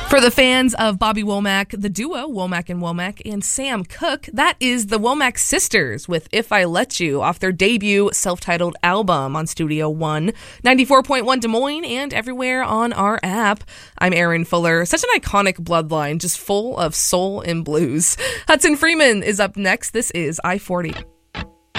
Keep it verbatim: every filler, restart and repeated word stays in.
For the fans of Bobby Womack, the duo Womack and Womack, and Sam Cooke, that is the Womack Sisters with If I Let You off their debut self-titled album on Studio One, ninety-four point one Des Moines, and everywhere on our app. I'm Erin Fuller. Such an iconic bloodline, just full of soul and blues. Hudson Freeman is up next. This is I forty.